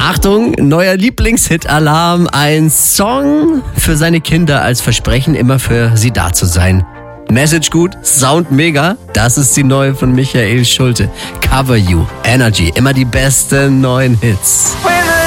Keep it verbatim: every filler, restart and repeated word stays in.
Achtung, neuer Lieblingshit-Alarm. Ein Song für seine Kinder als Versprechen, immer für sie da zu sein. Message gut, Sound mega. Das ist die neue von Michael Schulte. Cover You, Energy, immer die besten neuen Hits.